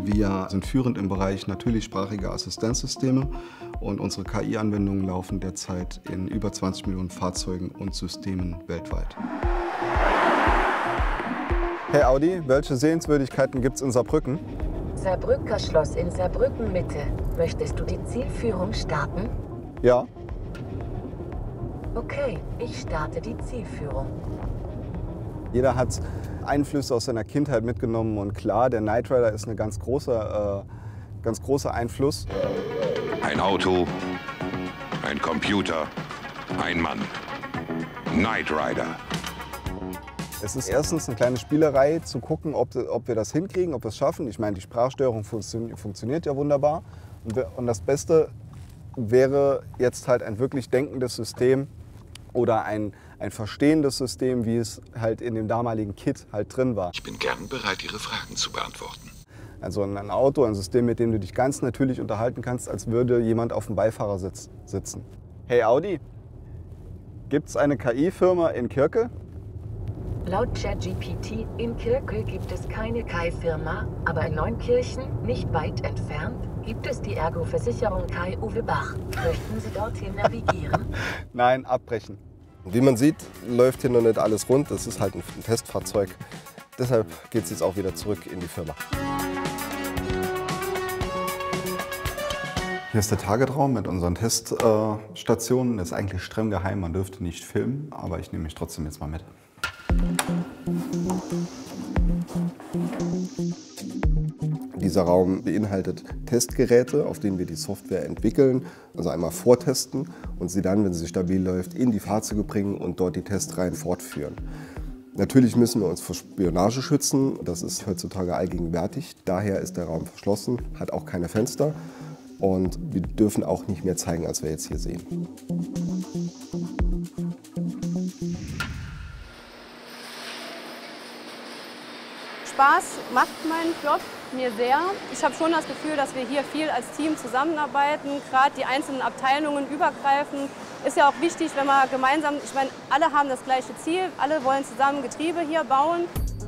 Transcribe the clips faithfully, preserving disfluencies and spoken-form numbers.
Wir sind führend im Bereich natürlichsprachige Assistenzsysteme und unsere K I-Anwendungen laufen derzeit in über zwanzig Millionen Fahrzeugen und Systemen weltweit. Hey Audi, welche Sehenswürdigkeiten gibt es in Saarbrücken? Saarbrücker Schloss in Saarbrücken Mitte. Möchtest du die Zielführung starten? Ja. Okay, ich starte die Zielführung. Jeder hat Einflüsse aus seiner Kindheit mitgenommen und klar, der Knight Rider ist ein ganz großer, äh, ganz großer Einfluss. Ein Auto, ein Computer, ein Mann. Knight Rider. Es ist erstens eine kleine Spielerei, zu gucken, ob, ob wir das hinkriegen, ob wir es schaffen. Ich meine, die Sprachsteuerung funktio- funktioniert ja wunderbar. Und, wir, und das Beste wäre jetzt halt ein wirklich denkendes System oder ein, ein verstehendes System, wie es halt in dem damaligen Kit halt drin war. Ich bin gern bereit, Ihre Fragen zu beantworten. Also ein Auto, ein System, mit dem du dich ganz natürlich unterhalten kannst, als würde jemand auf dem Beifahrersitz sitzen. Hey Audi, gibt's eine K I-Firma in Kirke? Laut ChatGPT in Kirkel gibt es keine K I-Firma, aber in Neunkirchen, nicht weit entfernt, gibt es die Ergo-Versicherung Kai Uwe Bach. Möchten Sie dorthin navigieren? Nein, abbrechen. Wie man sieht, läuft hier noch nicht alles rund. Das ist halt ein Testfahrzeug. Deshalb geht es jetzt auch wieder zurück in die Firma. Hier ist der Targetraum mit unseren Teststationen. Das ist eigentlich streng geheim, man dürfte nicht filmen, aber ich nehme mich trotzdem jetzt mal mit. Dieser Raum beinhaltet Testgeräte, auf denen wir die Software entwickeln, also einmal vortesten und sie dann, wenn sie stabil läuft, in die Fahrzeuge bringen und dort die Testreihen fortführen. Natürlich müssen wir uns vor Spionage schützen, das ist heutzutage allgegenwärtig, daher ist der Raum verschlossen, hat auch keine Fenster und wir dürfen auch nicht mehr zeigen, als wir jetzt hier sehen. Spaß macht mein Job mir sehr. Ich habe schon das Gefühl, dass wir hier viel als Team zusammenarbeiten, gerade die einzelnen Abteilungen übergreifen. Ist ja auch wichtig, wenn wir gemeinsam, ich meine, alle haben das gleiche Ziel, alle wollen zusammen Getriebe hier bauen.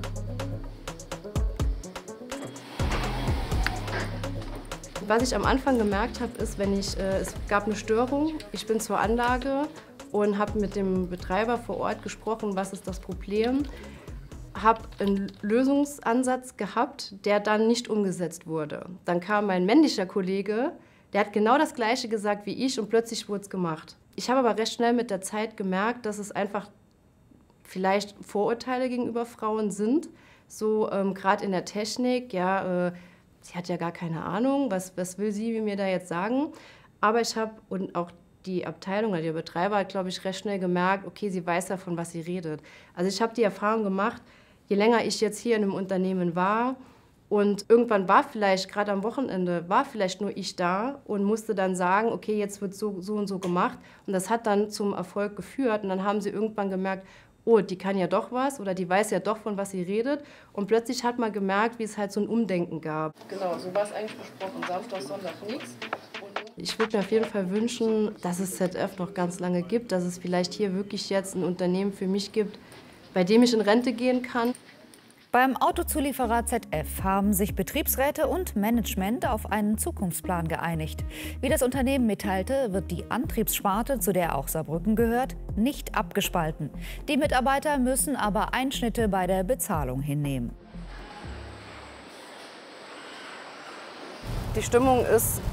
Was ich am Anfang gemerkt habe, ist, wenn ich, äh, es gab eine Störung, ich bin zur Anlage und habe mit dem Betreiber vor Ort gesprochen, was ist das Problem. Habe einen Lösungsansatz gehabt, der dann nicht umgesetzt wurde. Dann kam mein männlicher Kollege, der hat genau das Gleiche gesagt wie ich und plötzlich wurde es gemacht. Ich habe aber recht schnell mit der Zeit gemerkt, dass es einfach vielleicht Vorurteile gegenüber Frauen sind. So ähm, gerade in der Technik, ja, äh, sie hat ja gar keine Ahnung, was, was will sie mir da jetzt sagen. Aber ich habe, und auch die Abteilung oder der Betreiber hat, glaube ich, recht schnell gemerkt, okay, sie weiß ja, von was sie redet. Also ich habe die Erfahrung gemacht, je länger ich jetzt hier in einem Unternehmen war und irgendwann war vielleicht, gerade am Wochenende, war vielleicht nur ich da und musste dann sagen, okay, jetzt wird so, so und so gemacht. Und das hat dann zum Erfolg geführt. Und dann haben sie irgendwann gemerkt, oh, die kann ja doch was oder die weiß ja doch, von was sie redet. Und plötzlich hat man gemerkt, wie es halt so ein Umdenken gab. Genau, so war es eigentlich besprochen. Samstag, Sonntag nichts. Ich würde mir auf jeden Fall wünschen, dass es Z F noch ganz lange gibt, dass es vielleicht hier wirklich jetzt ein Unternehmen für mich gibt, bei dem ich in Rente gehen kann. Beim Autozulieferer Z F haben sich Betriebsräte und Management auf einen Zukunftsplan geeinigt. Wie das Unternehmen mitteilte, wird die Antriebssparte, zu der auch Saarbrücken gehört, nicht abgespalten. Die Mitarbeiter müssen aber Einschnitte bei der Bezahlung hinnehmen. Die Stimmung ist